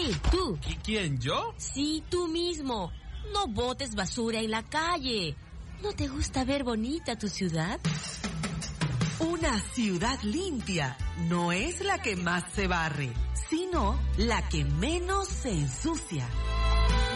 ¡Hey, tú! ¿Quién, yo? Sí, tú mismo. No botes basura en la calle. ¿No te gusta ver bonita tu ciudad? Una ciudad limpia no es la que más se barre, sino la que menos se ensucia.